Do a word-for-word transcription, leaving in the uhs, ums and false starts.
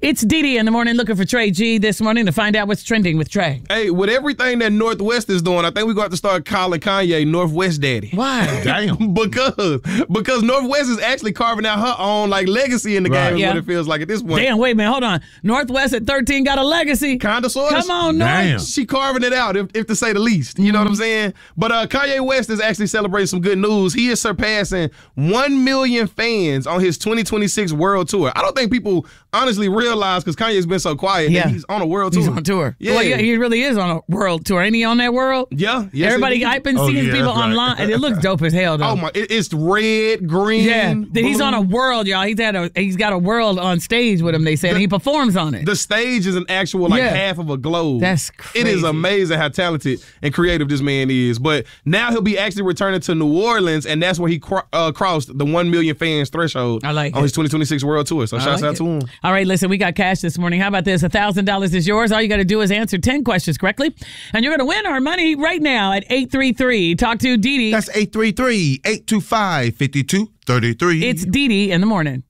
It's Didi in the morning looking for Trey G this morning to find out what's trending with Trey. Hey, with everything that Northwest is doing, I think we're going to have to start calling Kanye Northwest Daddy. Why? Damn. because because Northwest is actually carving out her own like legacy in the Right. game is Yeah. what it feels like at this point. Damn, wait a minute, hold on. Northwest at thirteen got a legacy. Kind of, sort of. Come on, North. Damn. She carving it out, if, if to say the least. You know what I'm saying? But uh, Kanye West is actually celebrating some good news. He is surpassing one million fans on his twenty twenty-six world tour. I don't think people honestly realize, because Kanye's been so quiet, Yeah. that he's on a world tour. He's on tour. Yeah. Well, yeah, he really is on a world tour. Ain't he on that world? Yeah. Yes, Everybody, indeed. I've been Oh, seeing yeah, people that's right. online, and it looks dope as hell, though. Oh my! It, it's red, green. Yeah, he's blue. on a world, y'all. He's had a he's got a world on stage with him. They said and he performs on it. The stage is an actual like Yeah. half of a globe. That's It is crazy. amazing how talented and creative this man is. But now he'll be actually returning to New Orleans, and that's where he cro- uh, crossed the one million fans threshold I like on it. his twenty twenty-six world tour. So I shouts like out it. to him. All right, listen, we got cash this morning. How about this? one thousand dollars is yours. All you got to do is answer ten questions correctly, and you're going to win our money right now at eight three three. Talk to Didi. That's eight three three, eight two five, five two three three. It's Didi in the morning.